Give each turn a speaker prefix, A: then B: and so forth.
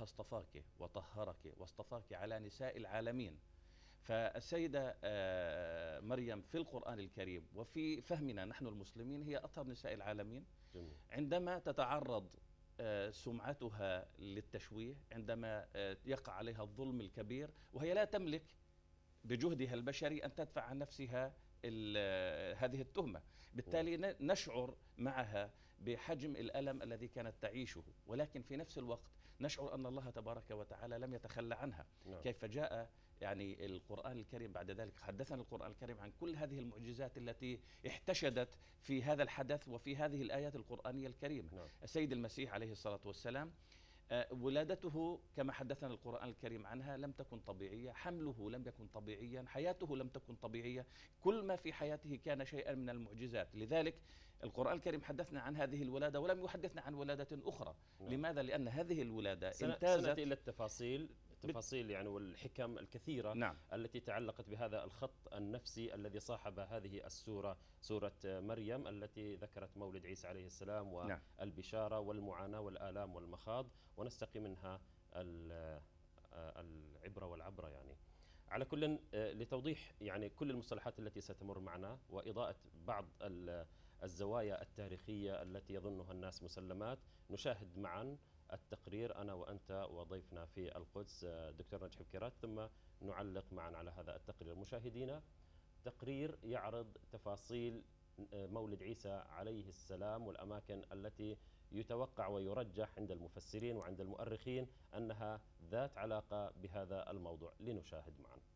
A: اصطفاك وطهرك واصطفاك على نساء العالمين. فالسيدة مريم في القرآن الكريم وفي فهمنا نحن المسلمين هي أطهر نساء العالمين.
B: جميل.
A: عندما تتعرض سمعتها للتشويه، عندما يقع عليها الظلم الكبير، وهي لا تملك بجهدها البشري أن تدفع عن نفسها هذه التهمة، بالتالي نشعر معها بحجم الألم الذي كانت تعيشه، ولكن في نفس الوقت نشعر أن الله تبارك وتعالى لم يتخلى عنها. كيف جاء يعني القرآن الكريم بعد ذلك، حدثنا القرآن الكريم عن كل هذه المعجزات التي احتشدت في هذا الحدث وفي هذه الآيات القرآنية الكريمة. السيد المسيح عليه الصلاة والسلام ولادته كما حدثنا القرآن الكريم عنها لم تكن طبيعية، حمله لم يكن طبيعيا، حياته لم تكن طبيعية، كل ما في حياته كان شيئا من المعجزات. لذلك القرآن الكريم حدثنا عن هذه الولادة ولم يحدثنا عن ولادة أخرى. لماذا؟ لأن هذه الولادة امتازت
B: إلى التفاصيل يعني والحكم الكثيرة التي تعلقت بهذا الخط النفسي الذي صاحب هذه السورة، سورة مريم التي ذكرت مولد عيسى عليه السلام والبشارة والمعاناة والآلام والمخاض، ونستقي منها العبرة والعبرة. يعني على كل، لتوضيح يعني كل المصطلحات التي ستمر معنا وإضاءة بعض الزوايا التاريخية التي يظنها الناس مسلمات، نشاهد معا التقرير أنا وأنت وضيفنا في القدس دكتور نجح بكيرات، ثم نعلق معا على هذا التقرير. مشاهدينا، تقرير يعرض تفاصيل مولد عيسى عليه السلام والأماكن التي يتوقع ويرجح عند المفسرين وعند المؤرخين أنها ذات علاقة بهذا الموضوع. لنشاهد معا.